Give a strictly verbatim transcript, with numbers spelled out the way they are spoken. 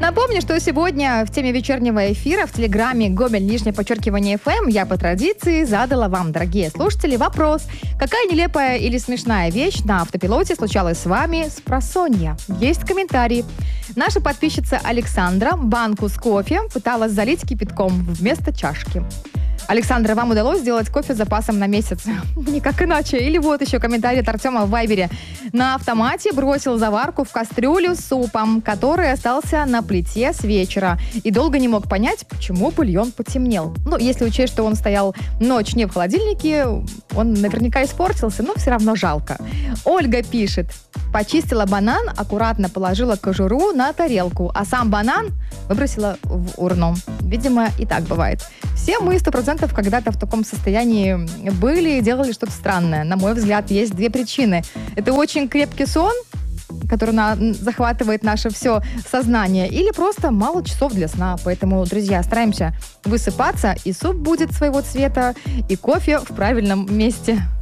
Напомню, что сегодня в теме вечернего эфира в Телеграме Гомель, нижнее подчеркивание эф эм, я по традиции задала вам, дорогие слушатели, вопрос. Какая нелепая или смешная вещь на автопилоте случалась с вами с просонья? Есть комментарии. Наша подписчица Александра банку с кофе пыталась залить кипятком вместо чашки. Александра, вам удалось сделать кофе с запасом на месяц? Никак иначе. Или вот еще комментарий от Артема в Вайбере. На автомате бросил заварку в кастрюлю с супом, который остался на плите с вечера. И долго не мог понять, почему бульон потемнел. Ну, если учесть, что он стоял ночь не в холодильнике, он наверняка испортился, но все равно жалко. Ольга пишет. Почистила банан, аккуратно положила кожуру на тарелку, а сам банан выбросила в урну. Видимо, и так бывает. Все мы сто процентов когда-то в таком состоянии были и делали что-то странное. На мой взгляд, есть две причины. Это очень крепкий сон, который на, захватывает наше все сознание, или просто мало часов для сна. Поэтому, друзья, стараемся высыпаться, и суп будет своего цвета, и кофе в правильном месте.